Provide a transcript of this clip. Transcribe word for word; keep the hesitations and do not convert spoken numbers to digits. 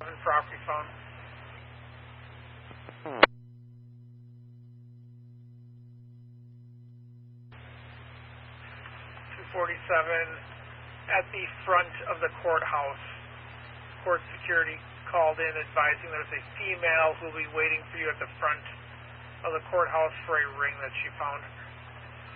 Property phone. two forty-seven at the front of the courthouse. Court security called in advising there's a female who will be waiting for you at the front of the courthouse for a ring that she found.